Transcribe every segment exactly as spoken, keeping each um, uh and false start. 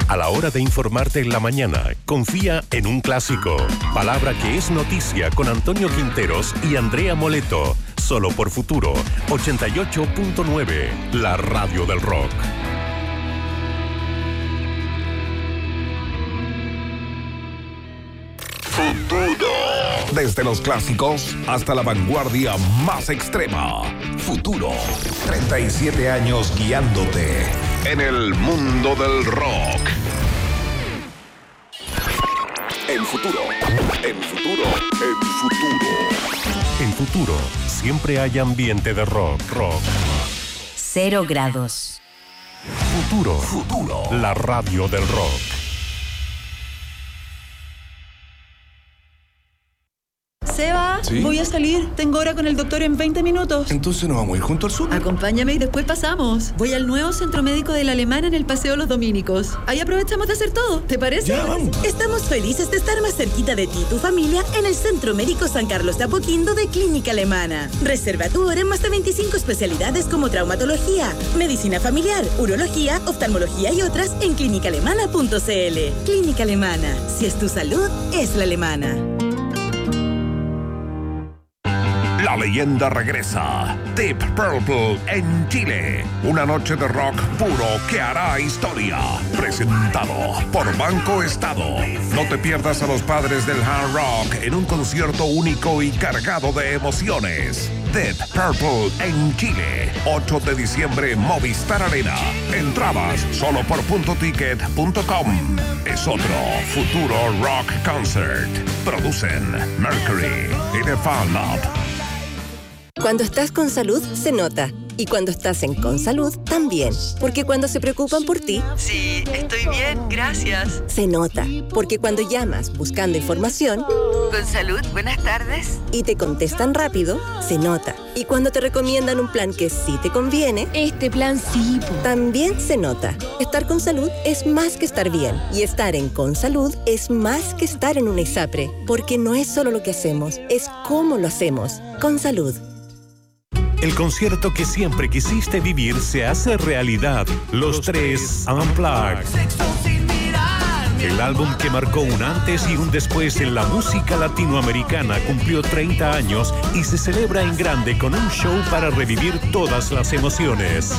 A la hora de informarte en la mañana, confía en un clásico. Palabra que es noticia con Antonio Quinteros y Andrea Moleto. Solo por Futuro ochenta y ocho punto nueve, la radio del rock. Futuro. Desde los clásicos hasta la vanguardia más extrema. Futuro. treinta y siete años guiándote en el mundo del rock. En Futuro. En Futuro. En Futuro. En Futuro siempre hay ambiente de rock. Rock. Cero grados. Futuro. Futuro. La radio del rock. Seba, ¿Sí? Voy a salir. Tengo hora con el doctor en veinte minutos. Entonces nos vamos a ir junto al súper. Acompáñame y después pasamos. Voy al nuevo centro médico de la Alemana en el Paseo Los Dominicos. Ahí aprovechamos de hacer todo. ¿Te parece? Ya, vamos. Estamos felices de estar más cerquita de ti y tu familia en el Centro Médico San Carlos de Apoquindo de Clínica Alemana. Reserva tu hora en más de veinticinco especialidades como traumatología, medicina familiar, urología, oftalmología y otras en clínica alemana punto c l. Clínica Alemana. Si es tu salud, es la alemana. La leyenda regresa. Deep Purple en Chile. Una noche de rock puro que hará historia. Presentado por Banco Estado. No te pierdas a los padres del hard rock en un concierto único y cargado de emociones. Deep Purple en Chile. ocho de diciembre, Movistar Arena. Entradas solo por punto ticket punto com. Es otro Futuro Rock Concert. Producen Mercury y The Fan Lab. Cuando estás con salud, se nota. Y cuando estás en Consalud, también. Porque cuando se preocupan por ti... Sí, estoy bien, gracias. Se nota. Porque cuando llamas buscando información... Consalud, buenas tardes. Y te contestan rápido, se nota. Y cuando te recomiendan un plan que sí te conviene... Este plan sí, po. También se nota. Estar con salud es más que estar bien. Y estar en Consalud es más que estar en una ISAPRE. Porque no es solo lo que hacemos, es cómo lo hacemos. Consalud. El concierto que siempre quisiste vivir se hace realidad. Los Tres Unplugged. El álbum que marcó un antes y un después en la música latinoamericana cumplió treinta años y se celebra en grande con un show para revivir todas las emociones.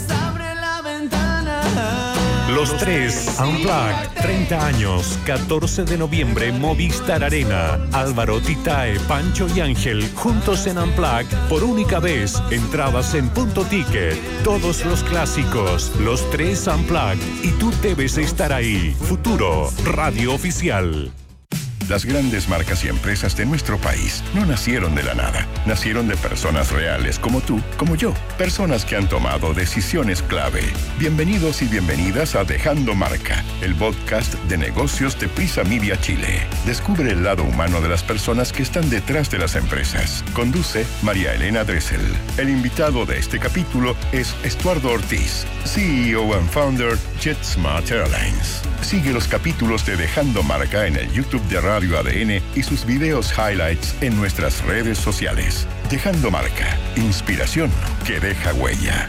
Los Tres Unplugged, treinta años, catorce de noviembre, Movistar Arena. Álvaro, Titae, Pancho y Ángel, juntos en Unplugged, por única vez. Entradas en Punto Ticket. Todos los clásicos, Los Tres Unplugged. Y tú debes estar ahí. Futuro, radio oficial. Las grandes marcas y empresas de nuestro país no nacieron de la nada. Nacieron de personas reales como tú, como yo. Personas que han tomado decisiones clave. Bienvenidos y bienvenidas a Dejando Marca, el podcast de negocios de Prisa Media Chile. Descubre el lado humano de las personas que están detrás de las empresas. Conduce María Elena Dressel. El invitado de este capítulo es Estuardo Ortiz, C E O and founder JetSmart Airlines. Sigue los capítulos de Dejando Marca en el YouTube de Radio A D N y sus videos highlights en nuestras redes sociales. Dejando Marca, inspiración que deja huella.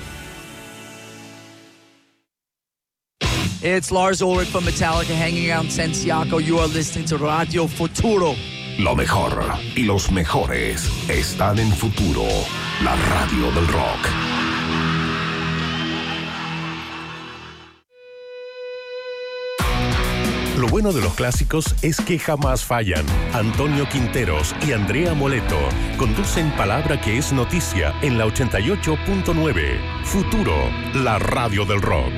It's Lars Ulrich from Metallica hanging out in Santiago. You are listening to Radio Futuro. Lo mejor y los mejores están en Futuro, la radio del rock. Lo bueno de los clásicos es que jamás fallan. Antonio Quinteros y Andrea Moleto conducen Palabra que es noticia en la ochenta y ocho punto nueve. Futuro, la radio del rock.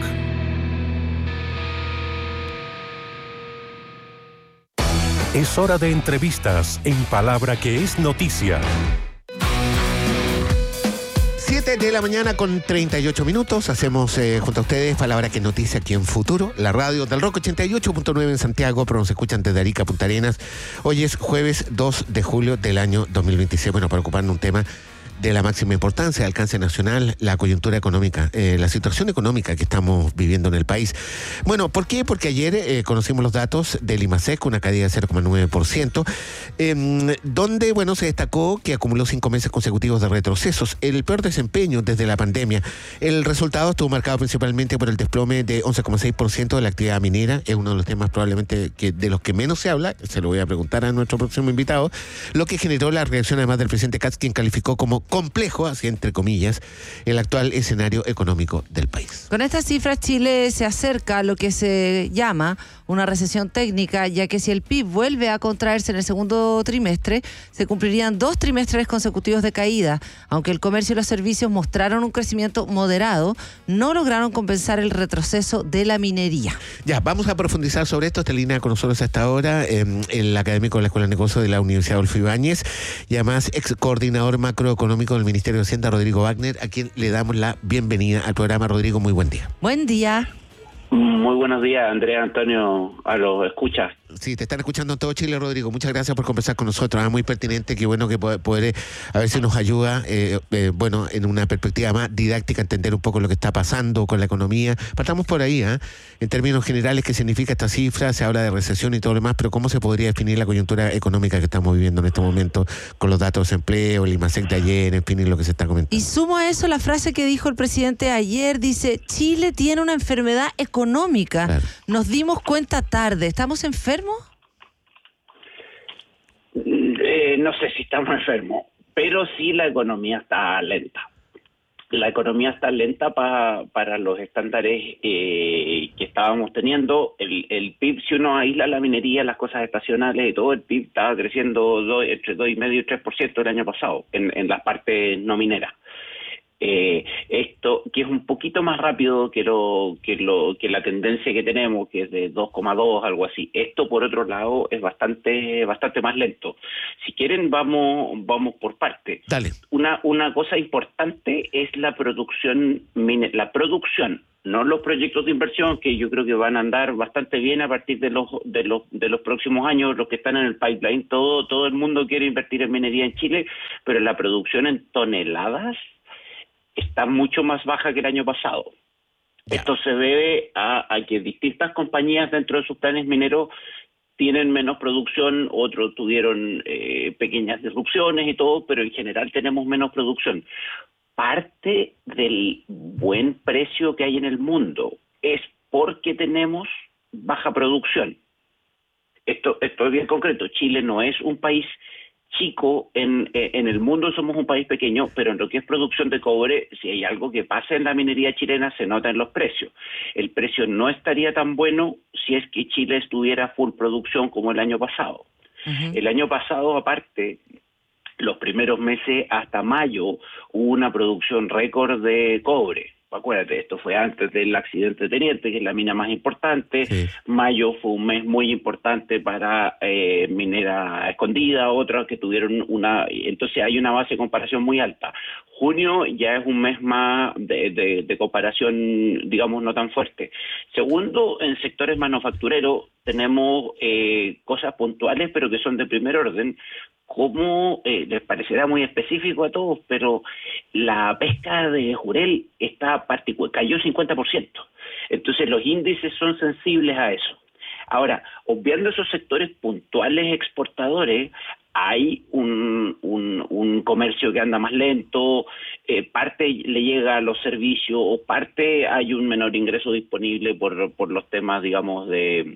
Es hora de entrevistas en Palabra que es noticia. siete de la mañana con treinta y ocho minutos. Hacemos eh, junto a ustedes Palabra que es noticia aquí en Futuro, la radio del rock ochenta y ocho punto nueve en Santiago, pero nos escuchan desde Arica, Punta Arenas. Hoy es jueves dos de julio del año dos mil veintiséis. Bueno, para ocuparnos un tema de la máxima importancia, de alcance nacional, la coyuntura económica, eh, la situación económica que estamos viviendo en el país. Bueno, ¿por qué? Porque ayer eh, conocimos los datos del IMASEC, una caída de cero coma nueve por ciento, eh, donde, bueno, se destacó que acumuló cinco meses consecutivos de retrocesos, el peor desempeño desde la pandemia. El resultado estuvo marcado principalmente por el desplome de once coma seis por ciento de la actividad minera, es uno de los temas probablemente que de los que menos se habla, se lo voy a preguntar a nuestro próximo invitado, lo que generó la reacción además del presidente Katz, quien calificó como complejo, así entre comillas, el actual escenario económico del país. Con estas cifras, Chile se acerca a lo que se llama una recesión técnica, ya que si el P I B vuelve a contraerse en el segundo trimestre, se cumplirían dos trimestres consecutivos de caída. Aunque el comercio y los servicios mostraron un crecimiento moderado, no lograron compensar el retroceso de la minería. Ya, vamos a profundizar sobre esto. Está en línea con nosotros hasta ahora eh, el académico de la Escuela de Negocios de la Universidad Adolfo Ibáñez y además ex coordinador macroeconómico del Ministerio de Hacienda, Rodrigo Wagner, a quien le damos la bienvenida al programa. Rodrigo, muy buen día. Buen día. Muy buenos días, Andrea, Antonio, a los escuchas. Sí, te están escuchando en todo Chile, Rodrigo. Muchas gracias por conversar con nosotros. Es muy pertinente, qué bueno que poder, poder a ver si nos ayuda, eh, eh, bueno, en una perspectiva más didáctica, entender un poco lo que está pasando con la economía. Partamos por ahí, ¿eh? En términos generales, ¿qué significa esta cifra? Se habla de recesión y todo lo demás, pero ¿cómo se podría definir la coyuntura económica que estamos viviendo en este momento con los datos de empleo, el IMASEC de ayer, en fin, y lo que se está comentando? Y sumo a eso la frase que dijo el presidente ayer, dice, Chile tiene una enfermedad económica. Claro. Nos dimos cuenta tarde. ¿Estamos enfermos? Eh, no sé si estamos enfermos, pero sí la economía está lenta. La economía está lenta pa, para los estándares eh, que estábamos teniendo. El, el P I B, si uno aísla la minería, las cosas estacionales y todo, el P I B estaba creciendo do, entre dos coma cinco y tres por ciento el año pasado en, en las partes no mineras. Eh, esto que es un poquito más rápido que lo que lo que la tendencia que tenemos, que es de dos coma dos, algo así. Esto por otro lado es bastante bastante más lento. Si quieren vamos vamos por parte. Dale. Una una cosa importante es la producción la producción, no los proyectos de inversión, que yo creo que van a andar bastante bien a partir de los de los de los próximos años, los que están en el pipeline. Todo todo el mundo quiere invertir en minería en Chile, pero la producción en toneladas está mucho más baja que el año pasado. Yeah. Esto se debe a, a que distintas compañías dentro de sus planes mineros tienen menos producción, otros tuvieron eh, pequeñas disrupciones y todo, pero en general tenemos menos producción. Parte del buen precio que hay en el mundo es porque tenemos baja producción. Esto, esto es bien concreto. Chile no es un país chico, en, en el mundo somos un país pequeño, pero en lo que es producción de cobre, si hay algo que pasa en la minería chilena, se nota en los precios. El precio no estaría tan bueno si es que Chile estuviera full producción como el año pasado. Uh-huh. El año pasado, aparte, los primeros meses hasta mayo, hubo una producción récord de cobre. Acuérdate, esto fue antes del accidente de Teniente, que es la mina más importante. Sí. Mayo fue un mes muy importante para eh, Minera Escondida, otras que tuvieron una... Entonces hay una base de comparación muy alta. Junio ya es un mes más de, de, de comparación, digamos, no tan fuerte. Segundo, en sectores manufactureros tenemos eh, cosas puntuales, pero que son de primer orden, como eh, les parecerá muy específico a todos, pero la pesca de jurel está particular, cayó cincuenta por ciento. Entonces los índices son sensibles a eso. Ahora, obviando esos sectores puntuales exportadores, hay un, un, un comercio que anda más lento, eh, parte le llega a los servicios, o parte hay un menor ingreso disponible por, por los temas, digamos, de...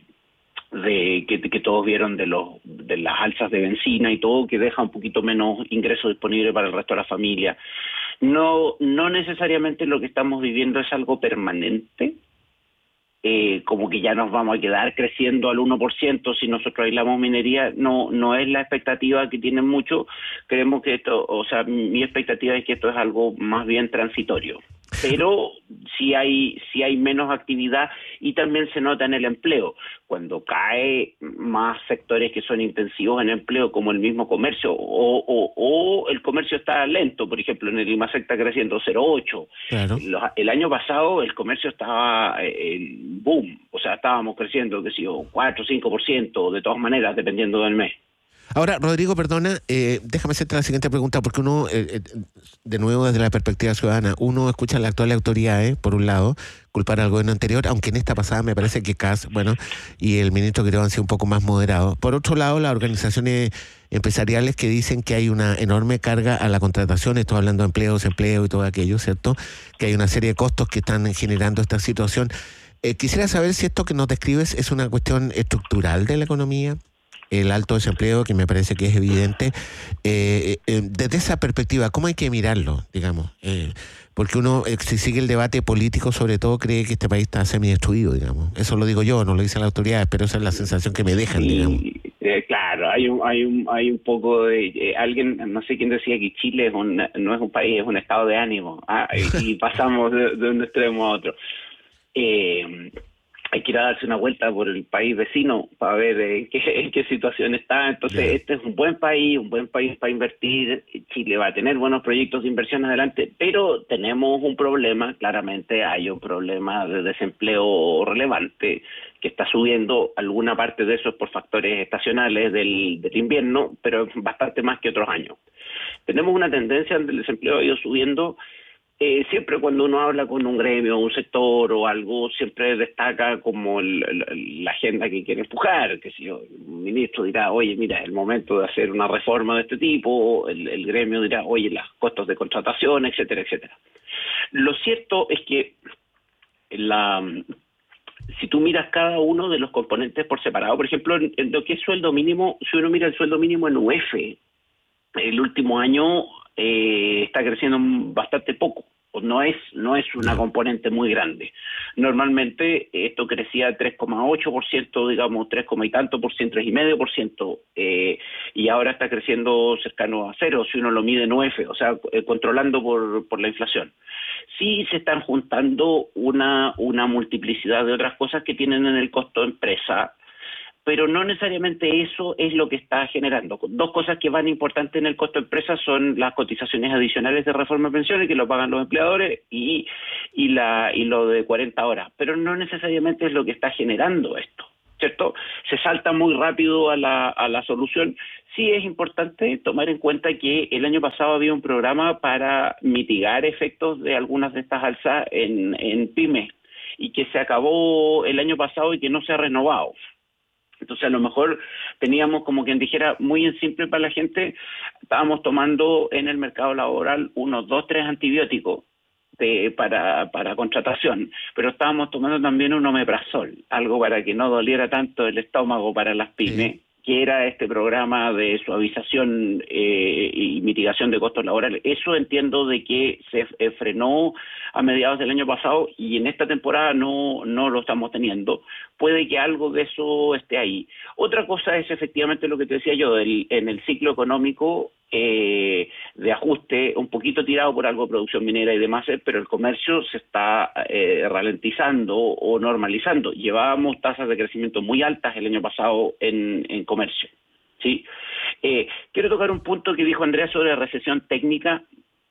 de que, que todos vieron de los de las alzas de benzina y todo, que deja un poquito menos ingreso disponible para el resto de la familia. No, no necesariamente lo que estamos viviendo es algo permanente, eh, como que ya nos vamos a quedar creciendo al uno por ciento si nosotros aislamos minería. No, no es la expectativa que tienen muchos. Creemos que esto, o sea, mi expectativa es que esto es algo más bien transitorio. Pero sí hay, sí hay menos actividad y también se nota en el empleo. Cuando cae más sectores que son intensivos en empleo, como el mismo comercio, o, o, o el comercio está lento, por ejemplo, en el IMASEC está creciendo cero coma ocho. Claro. El año pasado el comercio estaba en boom, o sea, estábamos creciendo, qué sé yo, cuatro o cinco por ciento, de todas maneras, dependiendo del mes. Ahora, Rodrigo, perdona, eh, déjame hacerte la siguiente pregunta, porque uno, eh, eh, de nuevo desde la perspectiva ciudadana, uno escucha a la actual autoridad, eh, por un lado, culpar al gobierno anterior, aunque en esta pasada me parece que Kass, bueno, y el ministro creo han sido un poco más moderados. Por otro lado, las organizaciones empresariales que dicen que hay una enorme carga a la contratación, estoy hablando de empleo, desempleo y todo aquello, ¿cierto? Que hay una serie de costos que están generando esta situación. Eh, quisiera saber si esto que nos describes es una cuestión estructural de la economía, el alto desempleo, que me parece que es evidente. Eh, eh, desde esa perspectiva, ¿cómo hay que mirarlo, digamos? Eh, porque uno, eh, si sigue el debate político, sobre todo, cree que este país está semi-destruido, digamos. Eso lo digo yo, no lo dicen las autoridades, pero esa es la sensación que me dejan, sí, digamos. Eh, claro, hay un, hay un, hay un poco de... Eh, alguien, no sé quién decía que Chile es un, no es un país, es un estado de ánimo. Ah, y, y pasamos de, de un extremo a otro. Eh... Hay que ir a darse una vuelta por el país vecino para ver en qué, en qué situación está. Entonces, yeah. Este es un buen país, un buen país para invertir. Chile va a tener buenos proyectos de inversión adelante, pero tenemos un problema, claramente hay un problema de desempleo relevante que está subiendo. Alguna parte de eso es por factores estacionales del, del invierno, pero es bastante más que otros años. Tenemos una tendencia donde el desempleo ha ido subiendo. Eh, siempre cuando uno habla con un gremio, un sector o algo, siempre destaca como el, el, la agenda que quiere empujar, que si yo, un ministro dirá, oye, mira, es el momento de hacer una reforma de este tipo, el, el gremio dirá, oye, los costos de contratación, etcétera, etcétera. Lo cierto es que la... si tú miras cada uno de los componentes por separado, por ejemplo, en, en lo que es sueldo mínimo, si uno mira el sueldo mínimo en U E F, el último año eh, está creciendo bastante poco. No es no es una componente muy grande. Normalmente esto crecía tres coma ocho por ciento, digamos, tres y tanto por ciento, tres y medio por ciento, eh, y ahora está creciendo cercano a cero si uno lo mide en U E F, o sea, eh, controlando por, por la inflación. Sí se están juntando una, una multiplicidad de otras cosas que tienen en el costo de empresa, pero no necesariamente eso es lo que está generando. Dos cosas que van importantes en el costo de empresa son las cotizaciones adicionales de reforma de pensiones que lo pagan los empleadores y, y, la, y lo de cuarenta horas, pero no necesariamente es lo que está generando esto, ¿cierto? Se salta muy rápido a la, a la solución. Sí es importante tomar en cuenta que el año pasado había un programa para mitigar efectos de algunas de estas alzas en, en pymes y que se acabó el año pasado y que no se ha renovado. Entonces, a lo mejor teníamos, como quien dijera, muy en simple para la gente, estábamos tomando en el mercado laboral unos dos, tres antibióticos de, para, para contratación, pero estábamos tomando también un omeprazol, algo para que no doliera tanto el estómago para las pymes, que era este programa de suavización eh, y mitigación de costos laborales. Eso entiendo de que se eh, frenó a mediados del año pasado y en esta temporada no, no lo estamos teniendo. Puede que algo de eso esté ahí. Otra cosa es efectivamente lo que te decía yo, del, en el ciclo económico eh, de ajuste, un poquito tirado por algo de producción minera y demás, pero el comercio se está eh, ralentizando o normalizando. Llevábamos tasas de crecimiento muy altas el año pasado en, en comercio, ¿sí? Eh, quiero tocar un punto que dijo Andrea sobre recesión técnica.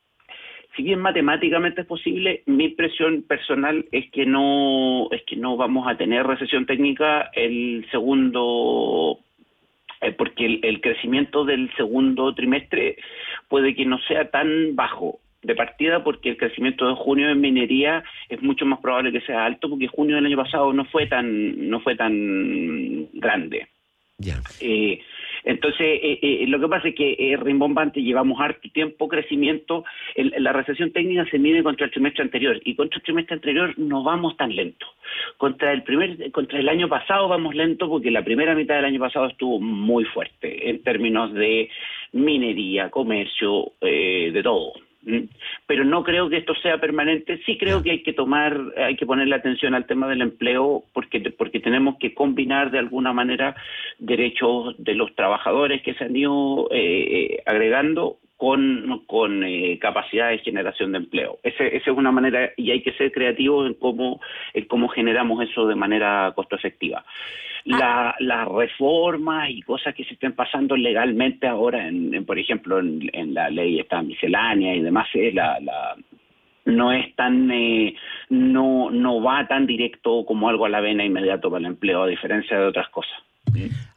Si bien matemáticamente es posible, mi impresión personal es que no es que no vamos a tener recesión técnica el segundo, eh, porque el, el crecimiento del segundo trimestre puede que no sea tan bajo de partida, porque el crecimiento de junio en minería es mucho más probable que sea alto, porque junio del año pasado no fue tan no fue tan grande. Yeah. Eh, entonces, eh, eh, lo que pasa es que es eh, rimbombante, llevamos harto tiempo crecimiento. El, la recesión técnica se mide contra el trimestre anterior, y contra el trimestre anterior no vamos tan lento. Contra el primer, contra el año pasado vamos lento, porque la primera mitad del año pasado estuvo muy fuerte en términos de minería, comercio, eh, de todo. Pero no creo que esto sea permanente. Sí creo que hay que tomar, hay que ponerle atención al tema del empleo, porque porque tenemos que combinar de alguna manera derechos de los trabajadores que se han ido eh, agregando con, con eh, capacidad de generación de empleo. Ese, esa es una manera, y hay que ser creativos en cómo, en cómo generamos eso de manera costo efectiva. La, las reformas y cosas que se estén pasando legalmente ahora, en, en por ejemplo, en, en la ley esta miscelánea y demás, es la, la no es tan eh, no no va tan directo como algo a la vena inmediato para el empleo, a diferencia de otras cosas.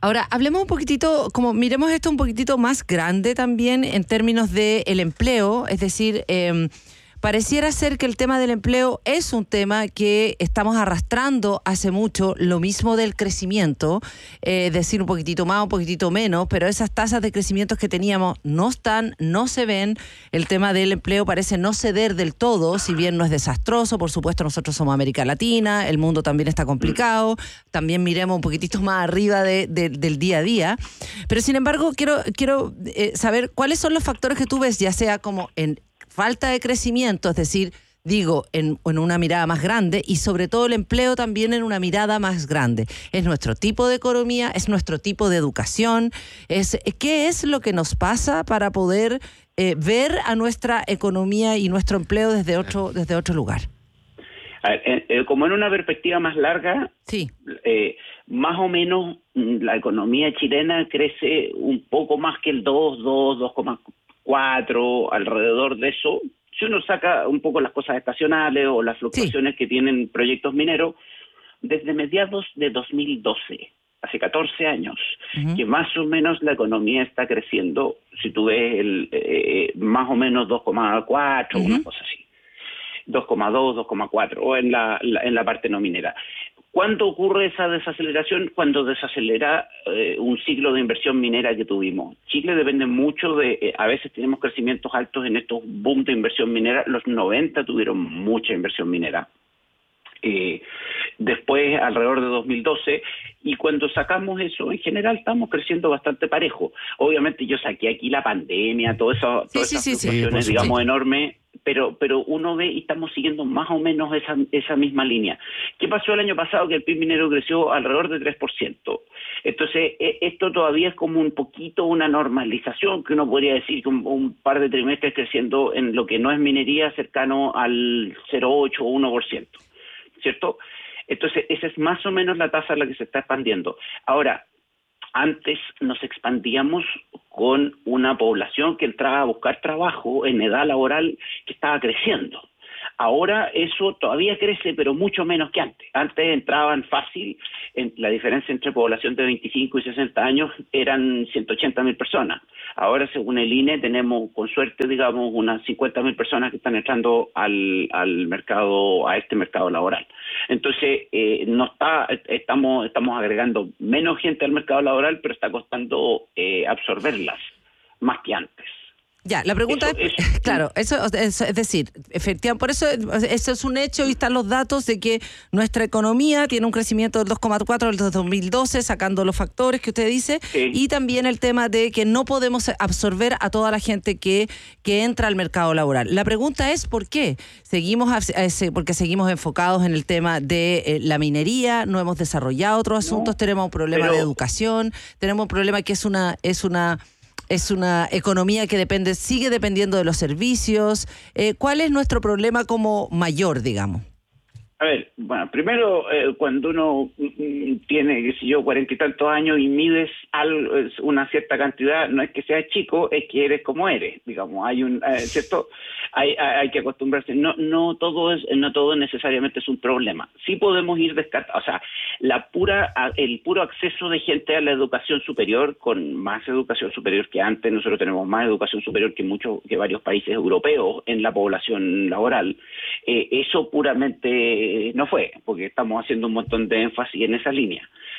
Ahora, hablemos un poquitito, como miremos esto un poquitito más grande también en términos del empleo, es decir, eh, pareciera ser que el tema del empleo es un tema que estamos arrastrando hace mucho, lo mismo del crecimiento, eh, es decir, un poquitito más, un poquitito menos, pero esas tasas de crecimiento que teníamos no están, no se ven. El tema del empleo parece no ceder del todo, si bien no es desastroso. Por supuesto, nosotros somos América Latina, el mundo también está complicado, también miremos un poquitito más arriba de, de, del día a día. Pero sin embargo, quiero, quiero eh, saber cuáles son los factores que tú ves, ya sea como en falta de crecimiento, es decir, digo, en, en una mirada más grande, y sobre todo el empleo también en una mirada más grande. Es nuestro tipo de economía, es nuestro tipo de educación, es ¿qué es lo que nos pasa para poder eh, ver a nuestra economía y nuestro empleo desde otro, desde otro lugar? A ver, eh, eh, como en una perspectiva más larga, sí. eh, más o menos la economía chilena crece un poco más que el dos, dos, dos coma cuatro, alrededor de eso. Si uno saca un poco las cosas estacionales o las fluctuaciones sí. que tienen proyectos mineros, desde mediados de dos mil doce, hace catorce años, uh-huh. que más o menos la economía está creciendo, si tú ves el, eh, más o menos dos coma cuatro, uh-huh. una cosa así, dos coma dos, dos coma cuatro, o en la, la, en la parte no minera. ¿Cuándo ocurre esa desaceleración? Cuando desacelera eh, un ciclo de inversión minera que tuvimos. Chile depende mucho de, eh, a veces tenemos crecimientos altos en estos boom de inversión minera. Los noventa tuvieron mucha inversión minera. Eh, después, alrededor de dos mil doce, y cuando sacamos eso, en general estamos creciendo bastante parejo. Obviamente yo saqué aquí la pandemia, todo eso, sí, todas sí, esas sí, fluctuaciones, sí, digamos, sí. enormes, pero pero uno ve y estamos siguiendo más o menos esa esa misma línea. ¿Qué pasó el año pasado? Que el P I B minero creció alrededor de tres por ciento. Entonces, esto todavía es como un poquito una normalización, que uno podría decir que un, un par de trimestres creciendo en lo que no es minería cercano al cero coma ocho o uno por ciento. ¿Cierto? Entonces, esa es más o menos la tasa a la que se está expandiendo. Ahora, antes nos expandíamos con una población que entraba a buscar trabajo en edad laboral que estaba creciendo. Ahora eso todavía crece, pero mucho menos que antes. Antes entraban fácil, en la diferencia entre población de veinticinco y sesenta años eran ciento ochenta mil personas. Ahora, según el I N E, tenemos, con suerte, digamos, unas cincuenta mil personas que están entrando al, al mercado, a este mercado laboral. Entonces, eh, no está, estamos, estamos agregando menos gente al mercado laboral, pero está costando eh, absorberlas más que antes. Ya, la pregunta eso, es, eso, claro, eso es, es decir, efectivamente, por eso eso es un hecho y están los datos de que nuestra economía tiene un crecimiento del dos coma cuatro del dos mil doce, sacando los factores que usted dice, sí. y también el tema de que no podemos absorber a toda la gente que, que entra al mercado laboral. La pregunta es ¿por qué? Seguimos porque seguimos enfocados en el tema de eh, la minería, no hemos desarrollado otros asuntos, no, tenemos un problema pero... de educación, tenemos un problema que es una es una Es una economía que depende, sigue dependiendo de los servicios. Eh, ¿Cuál es nuestro problema como mayor, digamos? A ver, bueno, primero, eh, cuando uno mm, tiene, qué sé yo, cuarenta y tantos años y mides algo, una cierta cantidad, no es que seas chico, es que eres como eres, digamos, hay un, eh, ¿cierto? Hay, hay, hay que acostumbrarse. No, no todo es, no todo necesariamente es un problema. Sí podemos ir descartando, o sea, la pura, el puro acceso de gente a la educación superior, con más educación superior que antes, nosotros tenemos más educación superior que muchos, que varios países europeos en la población laboral. Eh, eso puramente no fue, porque estamos haciendo un montón de énfasis en esa línea.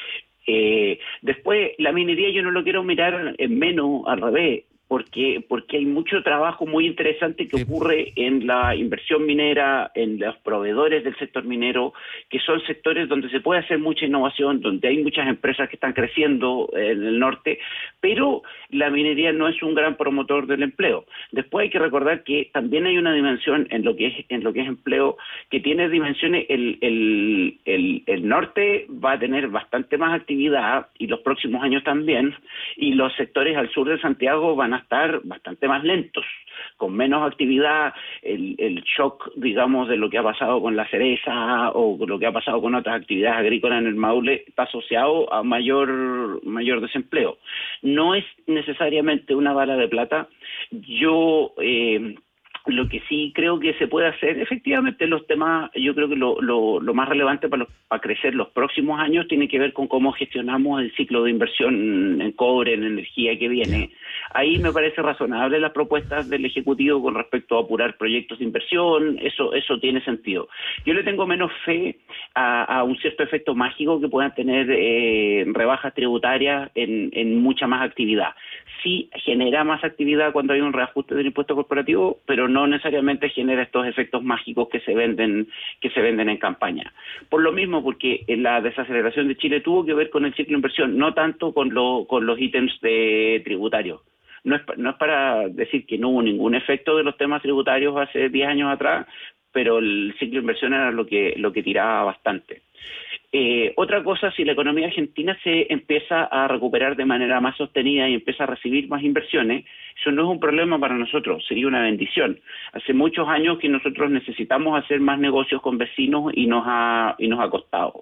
Eh, después, la minería yo no lo quiero mirar en menos, al revés, porque porque hay mucho trabajo muy interesante que ocurre en la inversión minera, en los proveedores del sector minero, que son sectores donde se puede hacer mucha innovación, donde hay muchas empresas que están creciendo en el norte, pero la minería no es un gran promotor del empleo. Después hay que recordar que también hay una dimensión en lo que es en lo que es empleo, que tiene dimensiones, el, el, el, el norte va a tener bastante más actividad, y los próximos años también, y los sectores al sur de Santiago van a estar bastante más lentos, con menos actividad. El, el shock, digamos, de lo que ha pasado con la cereza o lo que ha pasado con otras actividades agrícolas en el Maule está asociado a mayor mayor desempleo. No es necesariamente una bala de plata. Yo eh, Lo que sí creo que se puede hacer, efectivamente, los temas, yo creo que lo, lo, lo más relevante para, los, para crecer los próximos años tiene que ver con cómo gestionamos el ciclo de inversión en cobre, en energía que viene. Ahí me parece razonable las propuestas del Ejecutivo con respecto a apurar proyectos de inversión, eso eso tiene sentido. Yo le tengo menos fe a, a un cierto efecto mágico que puedan tener eh, rebajas tributarias en, en mucha más actividad. Sí genera más actividad cuando hay un reajuste del impuesto corporativo, pero no necesariamente genera estos efectos mágicos que se venden que se venden en campaña. Por lo mismo, porque la desaceleración de Chile tuvo que ver con el ciclo de inversión, no tanto con, lo, con los ítems de tributarios. No es, no es para decir que no hubo ningún efecto de los temas tributarios hace diez años atrás, pero el ciclo de inversión era lo que, lo que tiraba bastante. Eh, otra cosa, si la economía argentina se empieza a recuperar de manera más sostenida y empieza a recibir más inversiones, eso no es un problema para nosotros, sería una bendición. Hace muchos años que nosotros necesitamos hacer más negocios con vecinos y nos ha, y nos ha costado.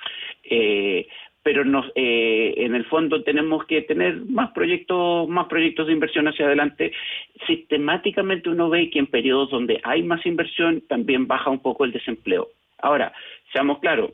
Eh, pero nos, eh, en el fondo tenemos que tener más proyectos, más proyectos de inversión hacia adelante. Sistemáticamente uno ve que en periodos donde hay más inversión también baja un poco el desempleo. Ahora, seamos claros,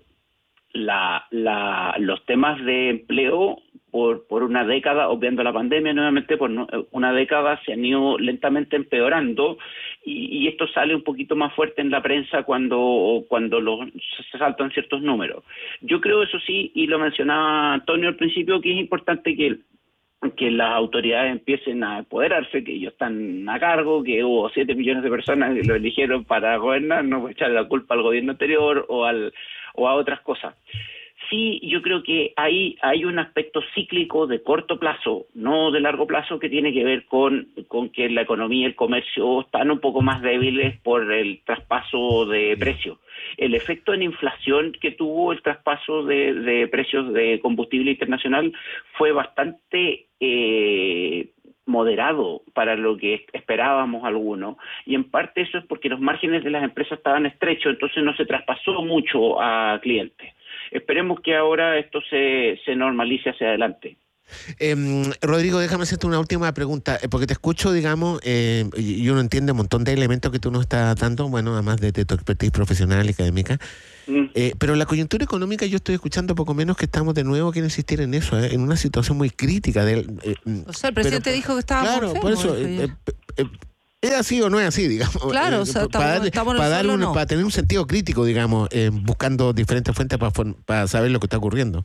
La, la, los temas de empleo por, por una década, obviando la pandemia nuevamente, por no, una década se han ido lentamente empeorando y, y esto sale un poquito más fuerte en la prensa cuando, cuando los, se saltan ciertos números. Yo creo, eso sí, y lo mencionaba Antonio al principio, que es importante que que las autoridades empiecen a apoderarse, que ellos están a cargo, que hubo siete millones de personas que lo eligieron para gobernar, no puede echarle la culpa al gobierno anterior o al o a otras cosas. Sí, yo creo que ahí hay un aspecto cíclico de corto plazo, no de largo plazo, que tiene que ver con, con que la economía y el comercio están un poco más débiles por el traspaso de precios. El efecto en inflación que tuvo el traspaso de, de precios de combustible internacional fue bastante eh, moderado para lo que esperábamos algunos, y en parte eso es porque los márgenes de las empresas estaban estrechos, entonces no se traspasó mucho a clientes. Esperemos que ahora esto se, se normalice hacia adelante. Eh, Rodrigo, déjame hacerte una última pregunta, porque te escucho, digamos, eh, y uno entiende un montón de elementos que tú nos estás dando, bueno, además de, de tu expertise profesional y académica, mm. eh, pero la coyuntura económica yo estoy escuchando poco menos que estamos de nuevo, quiero insistir en eso, eh, en una situación muy crítica. De, eh, o sea, el presidente pero, dijo que estaba claro, por eso... Eh, eh, ¿Es así o no es así, digamos? Claro, eh, o sea, para, estamos, estamos para, darle un, no. para tener un sentido crítico, digamos, eh, buscando diferentes fuentes para, para saber lo que está ocurriendo.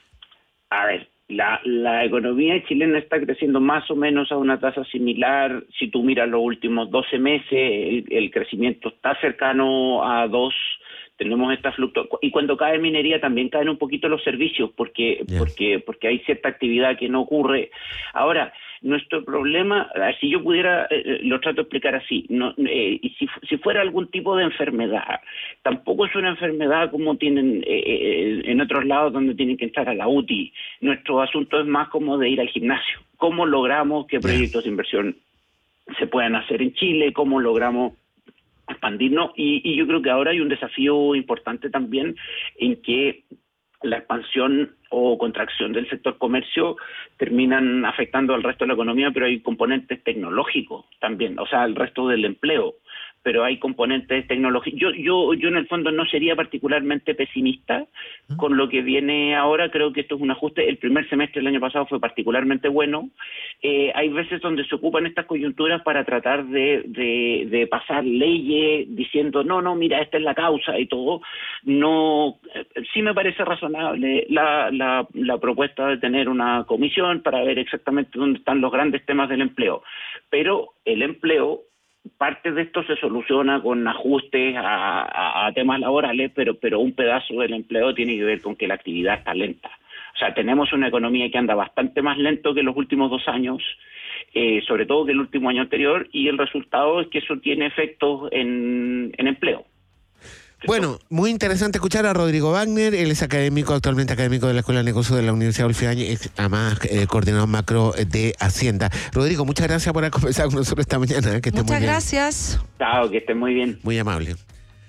A ver, la, la economía chilena está creciendo más o menos a una tasa similar. Si tú miras los últimos doce meses, el, el crecimiento está cercano a dos. Tenemos esta fluctuación, y cuando cae minería también caen un poquito los servicios, porque yes. porque porque hay cierta actividad que no ocurre. Ahora, nuestro problema, si yo pudiera, eh, lo trato de explicar así, no, eh, y si, si fuera algún tipo de enfermedad, tampoco es una enfermedad como tienen eh, eh, en otros lados donde tienen que entrar a la U T I. Nuestro asunto es más como de ir al gimnasio. ¿Cómo logramos que proyectos de inversión se puedan hacer en Chile? ¿Cómo logramos expandirnos? Y, y yo creo que ahora hay un desafío importante también en que la expansión o contracción del sector comercio terminan afectando al resto de la economía, pero hay componentes tecnológicos también, o sea, el resto del empleo, pero hay componentes tecnológicos. Yo, yo, yo en el fondo no sería particularmente pesimista con lo que viene ahora. Creo que esto es un ajuste. El primer semestre del año pasado fue particularmente bueno. Eh, hay veces donde se ocupan estas coyunturas para tratar de, de, de pasar leyes diciendo, no, no, mira, esta es la causa y todo. No, eh, sí me parece razonable la, la, la propuesta de tener una comisión para ver exactamente dónde están los grandes temas del empleo. Pero el empleo, parte de esto se soluciona con ajustes a, a, a temas laborales, pero, pero un pedazo del empleo tiene que ver con que la actividad está lenta. O sea, tenemos una economía que anda bastante más lento que los últimos dos años, eh, sobre todo que el último año anterior, y el resultado es que eso tiene efectos en, en empleo. Bueno, muy interesante escuchar a Rodrigo Wagner. Él es académico, actualmente académico de la Escuela de Negocios de la Universidad Olfiañez, ex, además eh, coordinador macro de Hacienda. Rodrigo, muchas gracias por haber conversado con nosotros esta mañana. Que muchas muy gracias. Chao, que esté muy bien. Muy amable.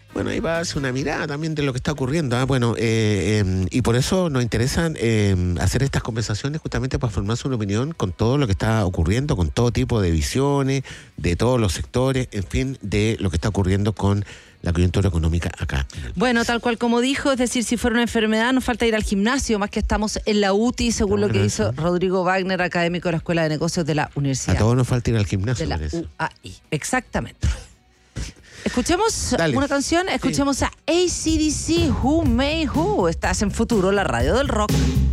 Bueno, ahí va a darse una mirada también de lo que está ocurriendo. ¿eh? Bueno, eh, eh, y por eso nos interesa eh, hacer estas conversaciones justamente para formarse una opinión con todo lo que está ocurriendo, con todo tipo de visiones, de todos los sectores, en fin, de lo que está ocurriendo con la coyuntura económica acá. Bueno, tal cual como dijo, es decir, si fuera una enfermedad nos falta ir al gimnasio, más que estamos en la U T I, según lo que hizo Rodrigo Wagner, académico de la Escuela de Negocios de la Universidad. A todos nos falta ir al gimnasio. De la U A I, exactamente. Escuchemos Dale. una canción, escuchemos Sí. a A C D C, Who May Who. Estás en Futuro, la radio del rock.